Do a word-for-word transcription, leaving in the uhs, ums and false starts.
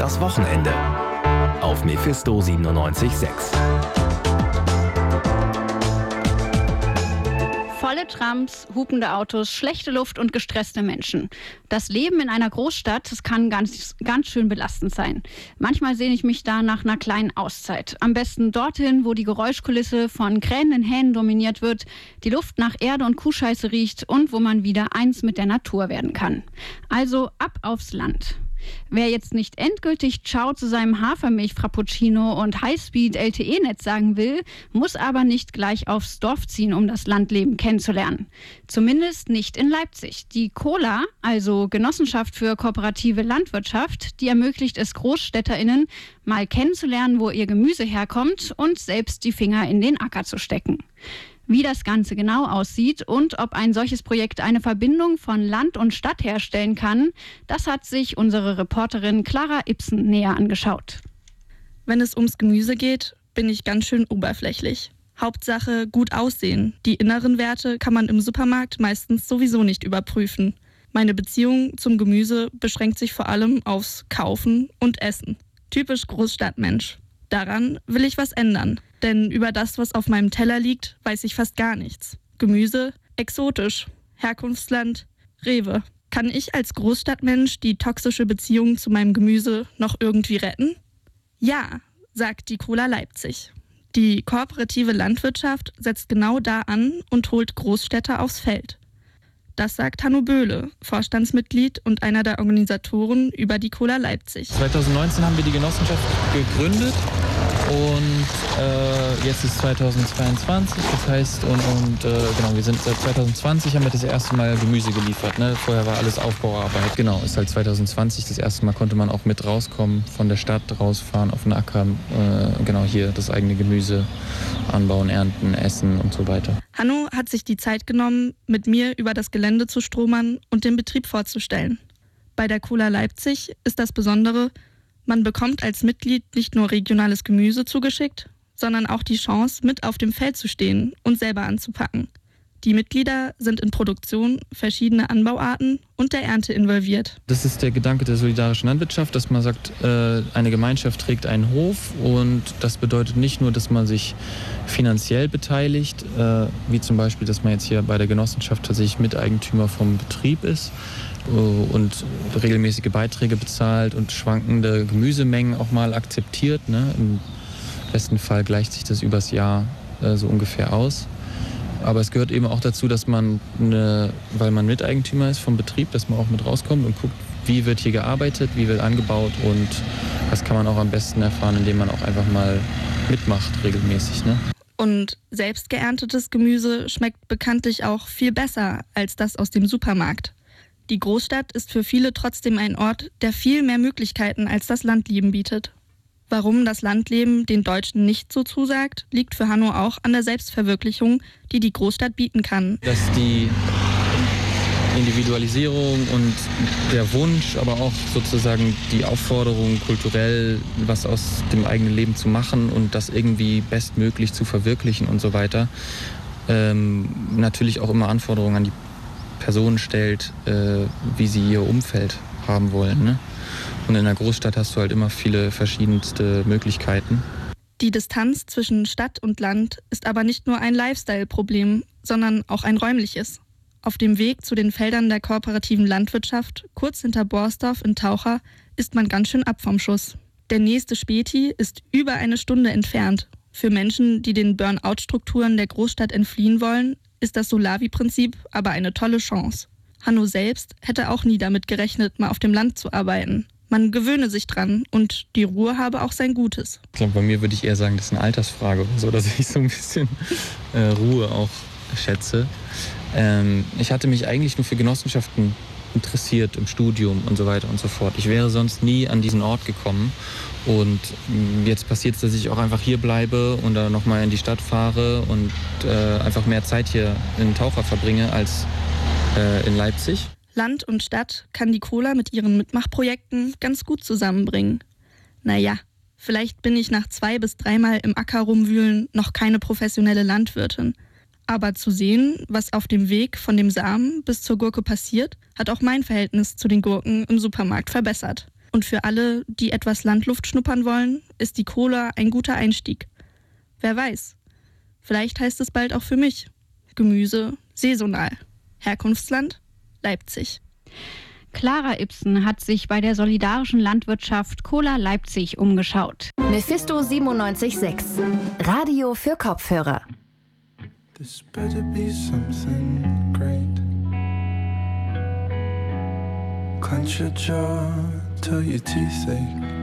Das Wochenende auf Mephisto siebenundneunzig Komma sechs. Volle Trams, hupende Autos, schlechte Luft und gestresste Menschen. Das Leben in einer Großstadt, das kann ganz, ganz schön belastend sein. Manchmal sehne ich mich da nach einer kleinen Auszeit. Am besten dorthin, wo die Geräuschkulisse von krähenden Hähnen dominiert wird, die Luft nach Erde und Kuhscheiße riecht und wo man wieder eins mit der Natur werden kann. Also ab aufs Land. Wer jetzt nicht endgültig Ciao zu seinem Hafermilch-Frappuccino und Highspeed-L T E-Netz sagen will, muss aber nicht gleich aufs Dorf ziehen, um das Landleben kennenzulernen. Zumindest nicht in Leipzig. Die COLA, also Genossenschaft für kooperative Landwirtschaft, die ermöglicht es GroßstädterInnen, mal kennenzulernen, wo ihr Gemüse herkommt und selbst die Finger in den Acker zu stecken. Wie das Ganze genau aussieht und ob ein solches Projekt eine Verbindung von Land und Stadt herstellen kann, das hat sich unsere Reporterin Clara Ibsen näher angeschaut. Wenn es ums Gemüse geht, bin ich ganz schön oberflächlich. Hauptsache gut aussehen. Die inneren Werte kann man im Supermarkt meistens sowieso nicht überprüfen. Meine Beziehung zum Gemüse beschränkt sich vor allem aufs Kaufen und Essen. Typisch Großstadtmensch. Daran will ich was ändern. Denn über das, was auf meinem Teller liegt, weiß ich fast gar nichts. Gemüse, exotisch, Herkunftsland, Rewe. Kann ich als Großstadtmensch die toxische Beziehung zu meinem Gemüse noch irgendwie retten? Ja, sagt die COLA Leipzig. Die kooperative Landwirtschaft setzt genau da an und holt Großstädter aufs Feld. Das sagt Hanno Böhle, Vorstandsmitglied und einer der Organisatoren über die COLA Leipzig. zwanzig neunzehn haben wir die Genossenschaft gegründet und äh, jetzt ist zwanzig zweiundzwanzig, das heißt, und, und äh, genau, wir sind seit zwanzig zwanzig haben wir das erste Mal Gemüse geliefert. Ne? Vorher war alles Aufbauarbeit. Genau, ist halt zwanzig zwanzig das erste Mal konnte man auch mit rauskommen, von der Stadt rausfahren auf den Acker, äh, genau hier das eigene Gemüse anbauen, ernten, essen und so weiter. Hanno hat sich die Zeit genommen, mit mir über das Gelände zu stromern und den Betrieb vorzustellen. Bei der COLA Leipzig ist das Besondere, man bekommt als Mitglied nicht nur regionales Gemüse zugeschickt, sondern auch die Chance, mit auf dem Feld zu stehen und selber anzupacken. Die Mitglieder sind in Produktion, verschiedene Anbauarten und der Ernte involviert. Das ist der Gedanke der solidarischen Landwirtschaft, dass man sagt, eine Gemeinschaft trägt einen Hof und das bedeutet nicht nur, dass man sich finanziell beteiligt, wie zum Beispiel, dass man jetzt hier bei der Genossenschaft tatsächlich Miteigentümer vom Betrieb ist und regelmäßige Beiträge bezahlt und schwankende Gemüsemengen auch mal akzeptiert. Ne? Im besten Fall gleicht sich das übers Jahr so ungefähr aus. Aber es gehört eben auch dazu, dass man, eine, weil man Miteigentümer ist vom Betrieb, dass man auch mit rauskommt und guckt, wie wird hier gearbeitet, wie wird angebaut und das kann man auch am besten erfahren, indem man auch einfach mal mitmacht regelmäßig. Ne? Und selbst geerntetes Gemüse schmeckt bekanntlich auch viel besser als das aus dem Supermarkt. Die Großstadt ist für viele trotzdem ein Ort, der viel mehr Möglichkeiten als das Landleben bietet. Warum das Landleben den Deutschen nicht so zusagt, liegt für Hanno auch an der Selbstverwirklichung, die die Großstadt bieten kann. Dass die Individualisierung und der Wunsch, aber auch sozusagen die Aufforderung, kulturell was aus dem eigenen Leben zu machen und das irgendwie bestmöglich zu verwirklichen und so weiter, ähm, natürlich auch immer Anforderungen an die Personen stellt, äh, wie sie ihr Umfeld haben wollen. Ne? Und in der Großstadt hast du halt immer viele verschiedenste Möglichkeiten. Die Distanz zwischen Stadt und Land ist aber nicht nur ein Lifestyle-Problem, sondern auch ein räumliches. Auf dem Weg zu den Feldern der kooperativen Landwirtschaft, kurz hinter Borsdorf in Taucher, ist man ganz schön ab vom Schuss. Der nächste Späti ist über eine Stunde entfernt. Für Menschen, die den Burnout-Strukturen der Großstadt entfliehen wollen, ist das Solavi-Prinzip aber eine tolle Chance. Hanno selbst hätte auch nie damit gerechnet, mal auf dem Land zu arbeiten. Man gewöhne sich dran und die Ruhe habe auch sein Gutes. Ich glaube, bei mir würde ich eher sagen, das ist eine Altersfrage oder so, dass ich so ein bisschen äh, Ruhe auch schätze. Ähm, ich hatte mich eigentlich nur für Genossenschaften interessiert im Studium und so weiter und so fort. Ich wäre sonst nie an diesen Ort gekommen. Und jetzt passiert es, dass ich auch einfach hier bleibe und dann nochmal in die Stadt fahre und äh, einfach mehr Zeit hier in Taucher verbringe als äh, in Leipzig. Land und Stadt kann die COLA mit ihren Mitmachprojekten ganz gut zusammenbringen. Naja, vielleicht bin ich nach zwei bis dreimal im Acker rumwühlen noch keine professionelle Landwirtin. Aber zu sehen, was auf dem Weg von dem Samen bis zur Gurke passiert, hat auch mein Verhältnis zu den Gurken im Supermarkt verbessert. Und für alle, die etwas Landluft schnuppern wollen, ist die Cola ein guter Einstieg. Wer weiß, vielleicht heißt es bald auch für mich: Gemüse saisonal. Herkunftsland Leipzig. Clara Ibsen hat sich bei der solidarischen Landwirtschaft Cola Leipzig umgeschaut. Mephisto siebenundneunzig Komma sechs. Radio für Kopfhörer. This better be something great. Clench your jaw till your teeth ache.